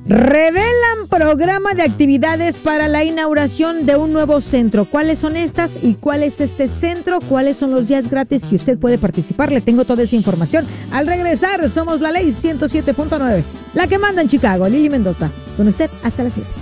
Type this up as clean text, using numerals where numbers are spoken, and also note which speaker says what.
Speaker 1: Revelan programa de actividades para la inauguración de un nuevo centro. ¿Cuáles son estas y cuál es este centro? ¿Cuáles son los días gratis que usted puede participar? Le tengo toda esa información. Al regresar, somos la Ley 107.9, la que manda en Chicago. Lili Mendoza, con usted hasta las 7.